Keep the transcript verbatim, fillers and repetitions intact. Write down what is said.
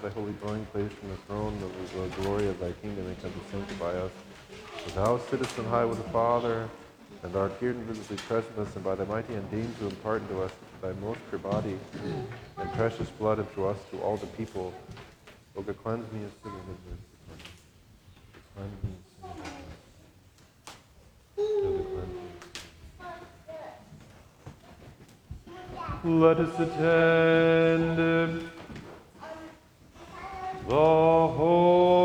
thy holy dwelling place from the throne of the glory of thy kingdom, and come to sanctify us. For thou sittest on high with the Father, and art here invisibly present with us, and by thy mighty hand deign to impart unto us thy most pure body and precious blood, and through us to all the people. O God, cleanse me a sinner. Cleanse me a sinner. O God, cleanse me. Let us attend the whole